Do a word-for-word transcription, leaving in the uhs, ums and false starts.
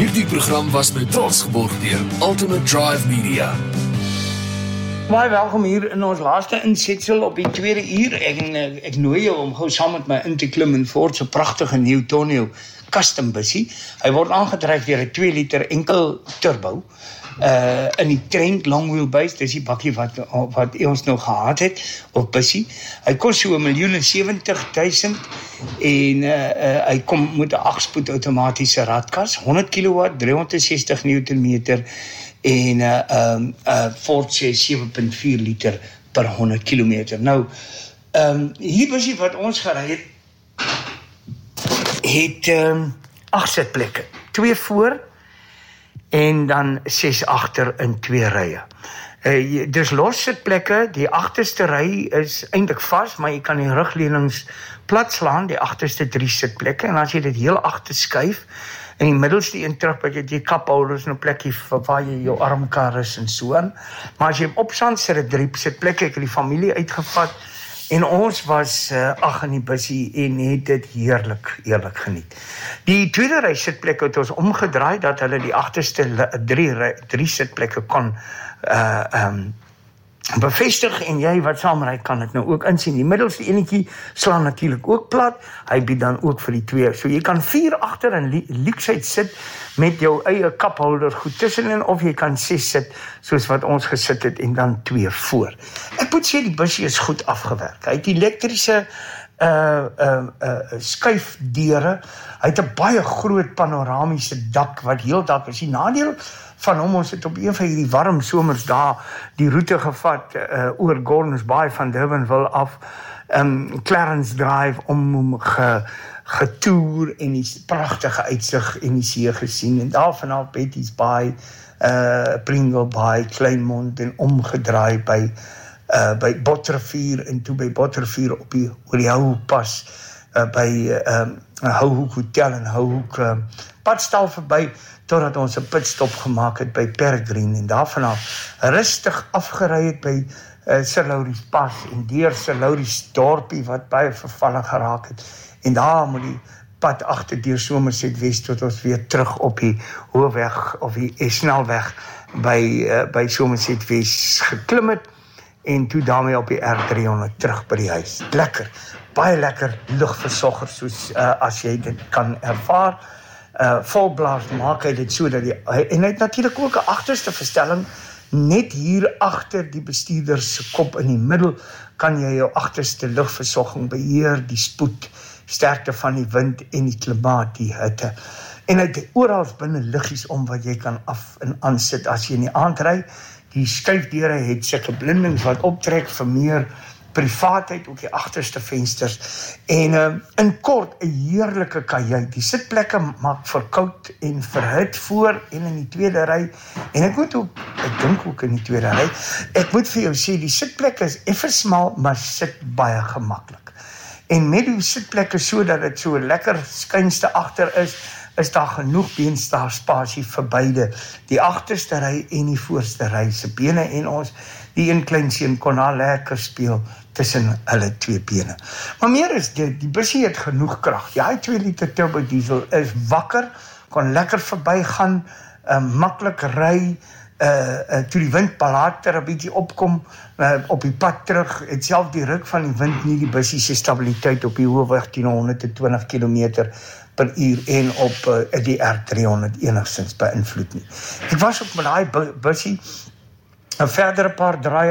Hierdie program was met trots geborg deur Ultimate Drive Media. Baie welkom hier in ons laaste insetsel op die tweede uur. Ek, ek, ek nooi jou om gou saam met my in te klim in Ford se pragtige nuwe Tonio custom bussie. Hy word aangedryf deur 'n twee liter enkel turbo. Uh, in die Trent long wheelbase, dis die bakkie wat, wat ons nou gehad het, op bussie. Hy kost so een miljoen en sewentig duisend en uh, uh, hy kom met 'n agt spoed outomatiese radkas, honderd kilowatt, driehonderdsestig newtonmeter en uh, um, uh, Ford sê sewe komma vier liter per honderd kilometer. Nou, um, hier bussie wat ons gery het, het um, agt sitplekke, twee voor, en dan ses agter in twee rye. Uh, dis los sitplekke, die agterste ry is eintlik vas, maar jy kan die rugleunings plat slaan, die agterste drie sitplekke, en as jy dit heel agter skuif, en die middelste een terug, wat jy die kaphouders en 'n plekkie waar jy jou armkar is en so aan. Maar as jy opstand sit dit drie sitplekke, ek het die familie uitgevat, en ons was uh, ag in die bussie en het dit heerlik, heerlik geniet. Die tweede ry sitplekke het ons omgedraai, dat hulle die agterste drie, drie sitplekke kon uh, um, bevestig, en jy wat saamry kan dit nou ook insien. Die middelste enetjie slaan natuurlik ook plat, hy bied dan ook vir die twee. So jy kan vier agter in leksheid sit, met jou eie kaphouder goed tussenin, of jy kan ses sit, soos wat ons gesit het, en dan twee voor. Ek moet sê, die bussie is goed afgewerk. Hy het elektriese uh, uh, uh, skuifdeure, hy het 'n baie groot panoramiese dak, wat heel dak is. Die nadeel van hom, ons het op een van hierdie warm somers daar die roete gevat, uh, oor Gordons Bay van Durbanville af, um, Clarence Drive, om hom ge getoer en die pragtige uitsig en die see gesien, en daar vanaf Betty's Bay, uh, Pringle Bay, Kleinmond, en omgedraai by, uh, by Botterivier, en toe by Botterivier op die, oor die Houhoek pas, uh, by uh, um, Houhoek Hotel en Houhoek uh, padstal verby, totdat ons 'n pitstop gemaak het by Peregrine, en daar vanaf rustig afgery het by uh, Sir Lauries Pas, en deur Sir Lauries dorpie, wat baie vervallen geraak het, en daar moet die pad agter deur Somerset West, tot ons weer terug op die hoofweg, of die eh, snelweg, by, uh, by Somerset West geklim het, en toe daarmee op die R driehonderd terug by die huis. Lekker, baie lekker lugversogger, soos uh, as jy dit kan ervaar, uh, volblaas maak hy dit so, dat die, en hy het natuurlijk ook 'n agterste verstelling, net hier agter die bestuurder se kop in die middel, kan jy jou agterste lugversorging beheer, die spoed, sterkte van die wind en die klimaat, die hitte. En hy het oral binne liggies om wat jy kan af en aan sit as jy in die aand ry. Die skuifdeure het sulke blindings wat optrek vir meer privaatheid, ook die agterste vensters, en uh, in kort, 'n heerlike kajuit. Die sitplekke maak vir koud en verhit voor en in die tweede ry, en ek moet ook, ek dink ook in die tweede ry, ek moet vir jou sê, die sitplekke is effe smal, maar sit baie gemaklik. En met die sitplekke so, dat het so lekker skynste agter is, is daar genoeg beenstaarspasie vir beide, die agterste ry en die voorste ry se bene, en ons, die een kleinseun kon daar lekker speel tussen hulle twee bene. Maar meer is dit, die bussie het genoeg krag. Ja, die twee liter turbo diesel is wakker, kon lekker verby gaan, uh, maklik ry, uh, uh, toe die wind later 'n bietjie opkom, uh, op die pad terug, het self die ruk van die wind nie die bussie se stabiliteit op die hoofweg teen honderdtwintig kilometer per uur en op uh, die R driehonderd enigstens beïnvloed nie. Ek was ook met daai bussie 'n verdere paar draaie